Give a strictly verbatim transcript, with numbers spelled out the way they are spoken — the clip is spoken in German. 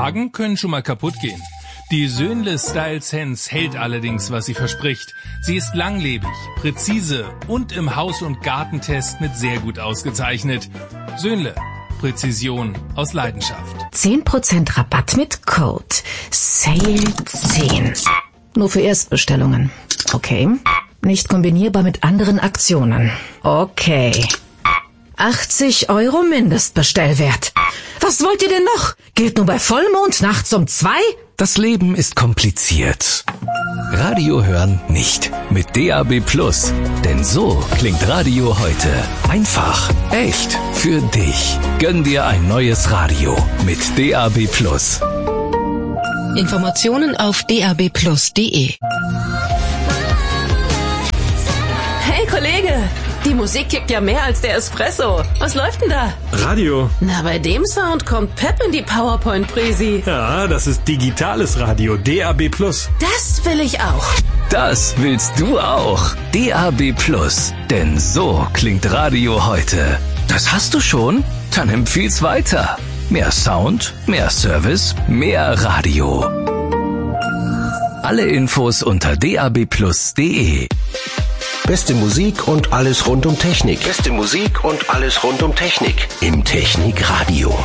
Wagen können schon mal kaputt gehen. Die Söhnle Style Sense hält allerdings, was sie verspricht. Sie ist langlebig, präzise und im Haus- und Gartentest mit sehr gut ausgezeichnet. Söhnle, Präzision aus Leidenschaft. zehn Prozent Rabatt mit Code S A I L zehn. Nur für Erstbestellungen. Okay. Nicht kombinierbar mit anderen Aktionen. Okay. achtzig Euro Mindestbestellwert. Was wollt ihr denn noch? Gilt nur bei Vollmond nachts um zwei? Das Leben ist kompliziert. Radio hören nicht. Mit D A B Plus. Denn so klingt Radio heute. Einfach, echt, für dich. Gönn dir ein neues Radio mit D A B Plus. Informationen auf d a b plus punkt d e. Hey Kollege, die Musik kickt ja mehr als der Espresso. Was läuft denn da? Radio. Na, bei dem Sound kommt Pep in die PowerPoint-Präsi. Ja, das ist digitales Radio, D A B Plus. Das will ich auch. Das willst du auch. D A B Plus. Denn so klingt Radio heute. Das hast du schon? Dann empfiehl's weiter. Mehr Sound, mehr Service, mehr Radio. Alle Infos unter d a b plus punkt d e. Beste Musik und alles rund um Technik. Beste Musik und alles rund um Technik. Im Technikradio.